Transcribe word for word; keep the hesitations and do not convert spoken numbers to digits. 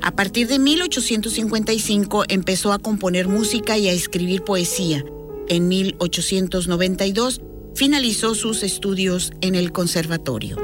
A partir de mil ochocientos cincuenta y cinco empezó a componer música y a escribir poesía. En mil ochocientos noventa y dos finalizó sus estudios en el conservatorio.